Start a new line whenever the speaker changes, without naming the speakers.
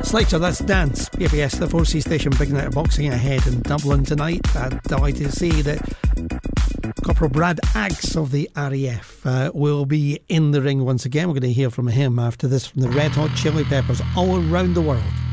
Slicer, that's Dance. PBS, the 4C station, big night of boxing ahead in Dublin tonight. I'm delighted to see that Corporal Brad Axe of the RAF will be in the ring once again. We're going to hear from him after this from the Red Hot Chili Peppers, All Around the World.